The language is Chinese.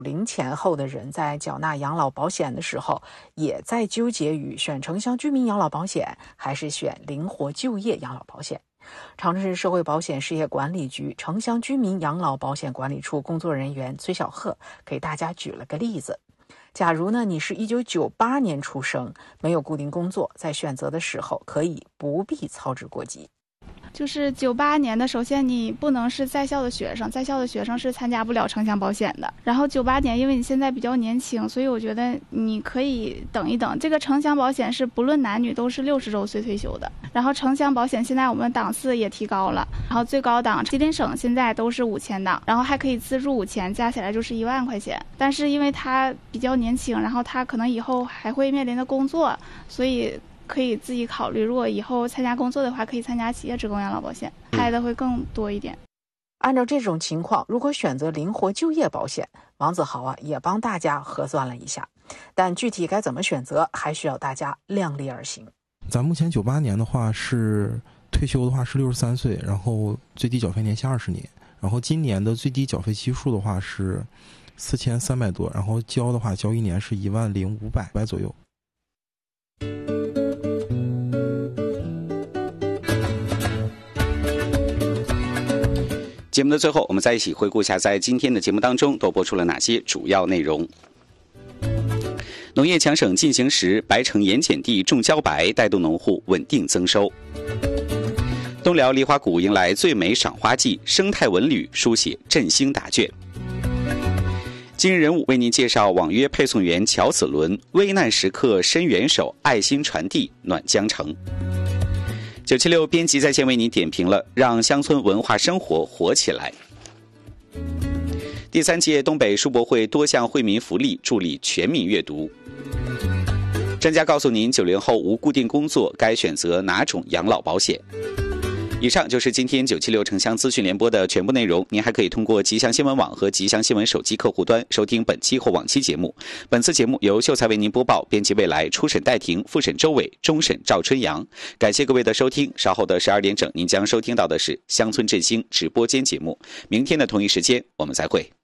龄前后的人在缴纳养老保险的时候，也在纠结于选城乡居民养老保险还是选灵活就业养老保险。长春市社会保险事业管理局城乡居民养老保险管理处工作人员崔小鹤给大家举了个例子。假如呢，你是1998年出生，没有固定工作，在选择的时候可以不必操之过急。 就是98年的，首先你不能是在校的学生，在校的学生是参加不了城乡保险的。然后98年，因为你现在比较年轻，所以我觉得你可以等一等。这个城乡保险是不论男女都是60周岁退休的。然后城乡保险现在我们档次也提高了，然后最高档吉林省现在都是5000档，然后还可以资助5000，加起来就是1万块钱。但是因为他比较年轻，然后他可能以后还会面临的工作，所以可以自己考虑，如果以后参加工作的话，可以参加企业职工养老保险，开的会更多一点。 按照这种情况，如果选择灵活就业保险，王子豪也帮大家核算了一下，但具体该怎么选择，还需要大家量力而行。 咱目前98年的话是退休的话是63岁，然后最低缴费年限20年，然后今年的最低缴费期数的话是4300多，然后交的话交1年是10500左右。 节目的最后，我们再一起回顾一下在今天的节目当中都播出了哪些主要内容。农业强省进行时，白城盐碱地种茭白，带动农户稳定增收。东辽梨花谷迎来最美赏花季，生态文旅书写振兴答卷。今日人物为您介绍网约配送员乔子伦，危难时刻伸援手，爱心传递暖江城。976编辑在线为您点评了让乡村文化生活活起来。第3届东北书博会多项惠民福利助力全民阅读。专家告诉您，90后无固定工作该选择哪种养老保险。以上就是今天976城乡资讯联播的全部内容。您还可以通过吉祥新闻网和吉祥新闻手机客户端收听本期或往期节目。本次节目由秀才为您播报，编辑未来，初审戴婷，复审周伟，终审赵春阳。感谢各位的收听，稍后的12点整您将收听到的是乡村振兴直播间节目。明天的同一时间我们再会。